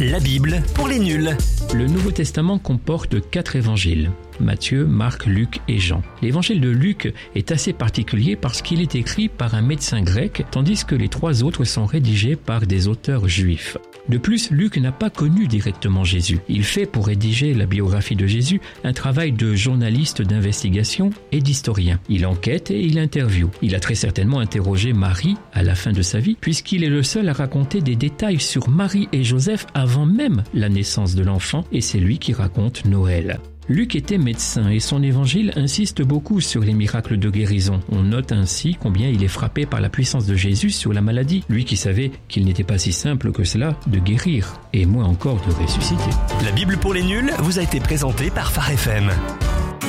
La Bible pour les nuls. Le Nouveau Testament comporte 4 évangiles. Matthieu, Marc, Luc et Jean. L'évangile de Luc est assez particulier parce qu'il est écrit par un médecin grec, tandis que les 3 autres sont rédigés par des auteurs juifs. De plus, Luc n'a pas connu directement Jésus. Il fait, pour rédiger la biographie de Jésus, un travail de journaliste d'investigation et d'historien. Il enquête et il interviewe. Il a très certainement interrogé Marie à la fin de sa vie, puisqu'il est le seul à raconter des détails sur Marie et Joseph avant même la naissance de l'enfant, et c'est lui qui raconte Noël. Luc était médecin et son évangile insiste beaucoup sur les miracles de guérison. On note ainsi combien il est frappé par la puissance de Jésus sur la maladie, lui qui savait qu'il n'était pas si simple que cela de guérir, et moins encore de ressusciter. La Bible pour les nuls vous a été présentée par Phare FM.